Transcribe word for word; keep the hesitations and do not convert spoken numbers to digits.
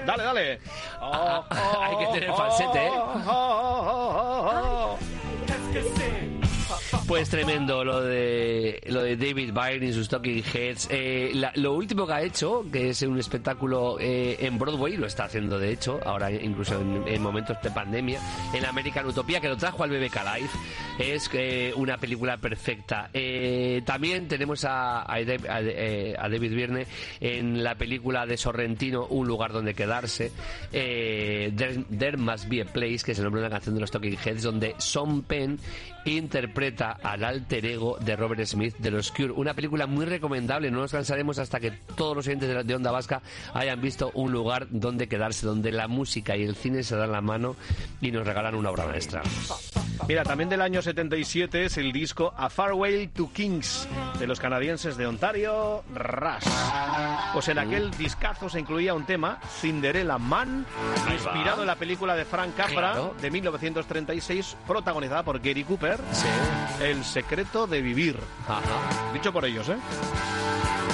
Dale, dale. Oh, oh, oh, hay que tener falsete, ¿eh? Oh, oh, oh, oh, oh. Pues tremendo lo de lo de David Byrne y sus Talking Heads. Eh, la, lo último que ha hecho, que es un espectáculo eh, en Broadway, lo está haciendo de hecho, ahora incluso en, en momentos de pandemia, en American Utopia, que lo trajo al B B K Live. Es eh, una película perfecta. Eh, también tenemos a, a, a, a David Byrne en la película de Sorrentino, Un lugar donde quedarse. Eh, There, There Must Be a Place, que es el nombre de una canción de los Talking Heads, donde Sean Penn interpreta al alter ego de Robert Smith de los Cure. Una película muy recomendable, no nos cansaremos hasta que todos los oyentes de, de Onda Vasca hayan visto Un lugar donde quedarse, donde la música y el cine se dan la mano y nos regalan una obra maestra. Mira, también del año setenta y siete es el disco A Farewell to Kings, de los canadienses de Ontario, Rush. Pues en aquel discazo se incluía un tema, Cinderella Man, inspirado en la película de Frank Capra, claro, de mil novecientos treinta y seis, protagonizada por Gary Cooper, sí. El secreto de vivir. Ajá. Dicho por ellos, ¿eh?